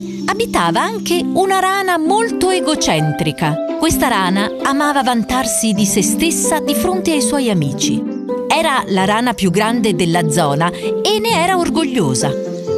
abitava anche una rana molto egocentrica. Questa rana amava vantarsi di se stessa di fronte ai suoi amici. Era la rana più grande della zona e ne era orgogliosa.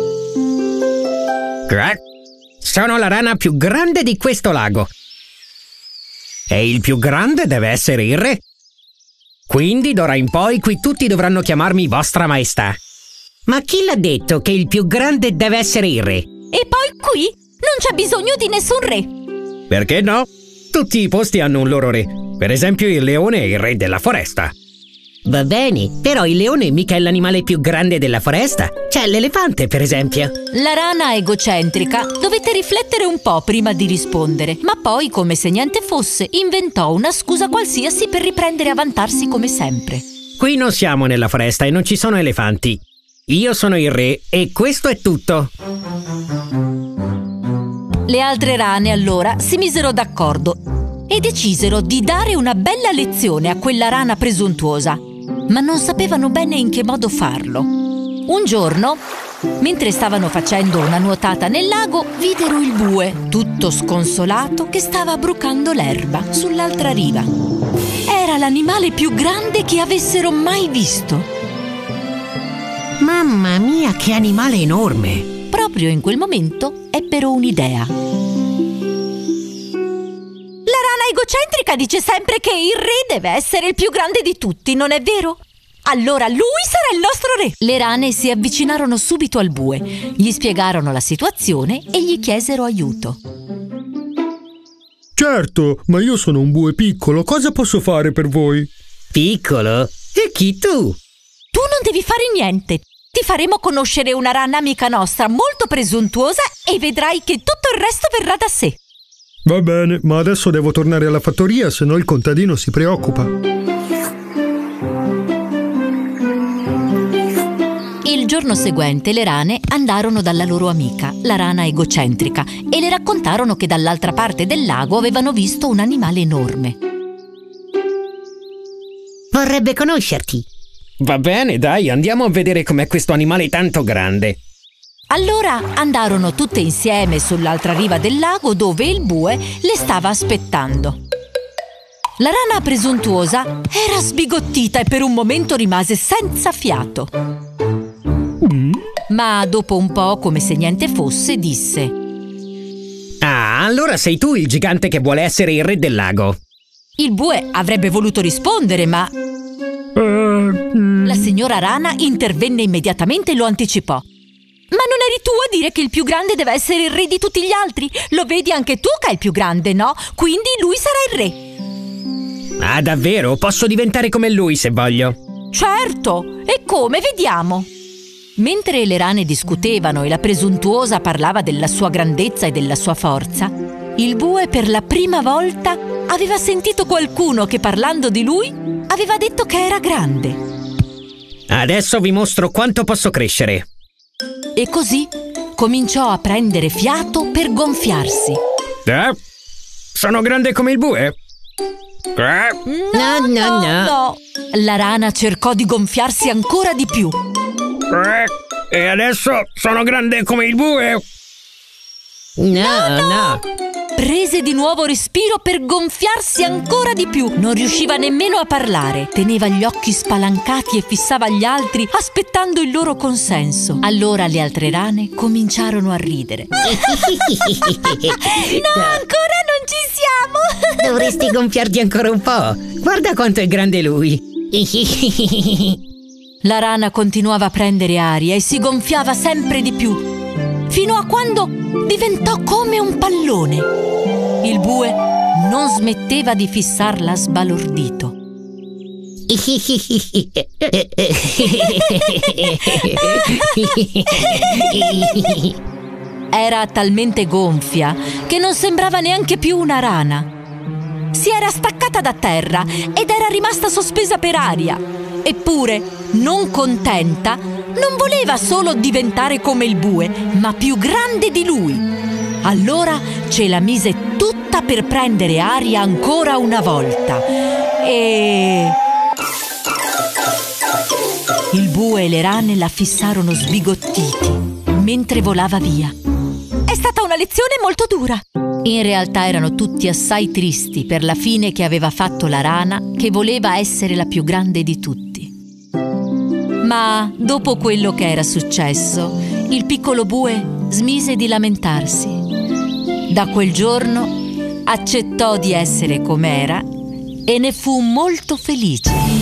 Sono la rana più grande di questo lago. E il più grande deve essere il re. Quindi d'ora in poi qui tutti dovranno chiamarmi Vostra Maestà. Ma chi l'ha detto che il più grande deve essere il re? E poi qui non c'è bisogno di nessun re. Perché no? Tutti i posti hanno un loro re. Per esempio il leone è il re della foresta. Va bene, però il leone mica è l'animale più grande della foresta. C'è l'elefante, per esempio. La rana egocentrica dovette riflettere un po' prima di rispondere, ma poi, come se niente fosse, inventò una scusa qualsiasi per riprendere a vantarsi come sempre. Qui non siamo nella foresta e non ci sono elefanti. Io sono il re e questo è tutto. Le altre rane allora si misero d'accordo e decisero di dare una bella lezione a quella rana presuntuosa, ma non sapevano bene in che modo farlo. Un giorno, mentre stavano facendo una nuotata nel lago, videro il bue, tutto sconsolato, che stava brucando l'erba sull'altra riva. Era l'animale più grande che avessero mai visto. Mamma mia, che animale enorme! Proprio in quel momento ebbero un'idea. La rana egocentrica dice sempre che il re deve essere il più grande di tutti, non è vero? Allora lui sarà il nostro re! Le rane si avvicinarono subito al bue, gli spiegarono la situazione e gli chiesero aiuto. Certo, ma io sono un bue piccolo, cosa posso fare per voi? Piccolo? E chi tu? Tu non devi fare niente. Ti faremo conoscere una rana amica nostra molto presuntuosa e vedrai che tutto il resto verrà da sé. Va bene, ma adesso devo tornare alla fattoria, se no il contadino si preoccupa. Il giorno seguente le rane andarono dalla loro amica, la rana egocentrica, e le raccontarono che dall'altra parte del lago avevano visto un animale enorme. Vorrebbe conoscerti. Va bene, dai, andiamo a vedere com'è questo animale tanto grande. Allora andarono tutte insieme sull'altra riva del lago dove il bue le stava aspettando. La rana presuntuosa era sbigottita e per un momento rimase senza fiato. Ma dopo un po', come se niente fosse, disse: Ah, allora sei tu il gigante che vuole essere il re del lago. Il bue avrebbe voluto rispondere, ma la signora rana intervenne immediatamente e lo anticipò. Ma non eri tu a dire che il più grande deve essere il re di tutti gli altri? Lo vedi anche tu che è il più grande, no? Quindi lui sarà il re. Ah, davvero? Posso diventare come lui se voglio? Certo! E come? Vediamo! Mentre le rane discutevano e la presuntuosa parlava della sua grandezza e della sua forza, il bue per la prima volta aveva sentito qualcuno che, parlando di lui, aveva detto che era grande. Adesso vi mostro quanto posso crescere. E così cominciò a prendere fiato per gonfiarsi. Sono grande come il bue? No. La rana cercò di gonfiarsi ancora di più. E adesso sono grande come il bue? No. Prese di nuovo respiro per gonfiarsi ancora di più. Non riusciva nemmeno a parlare. Teneva gli occhi spalancati e fissava gli altri, aspettando il loro consenso. Allora le altre rane cominciarono a ridere. No, ancora non ci siamo! Dovresti gonfiarti ancora un po'. Guarda quanto è grande lui. La rana continuava a prendere aria e si gonfiava sempre di più, fino a quando diventò come un pallone. Il bue non smetteva di fissarla sbalordito. Era talmente gonfia che non sembrava neanche più una rana. Si era staccata da terra ed era rimasta sospesa per aria. Eppure, non contenta, non voleva solo diventare come il bue, ma più grande di lui. Allora ce la mise tutta per prendere aria ancora una volta. E il bue e le rane la fissarono sbigottiti mentre volava via. È stata una una lezione molto dura. In realtà erano tutti assai tristi per la fine che aveva fatto la rana, che voleva essere la più grande di tutti. Ma dopo quello che era successo, il piccolo bue smise di lamentarsi. Da quel giorno accettò di essere com'era e ne fu molto felice.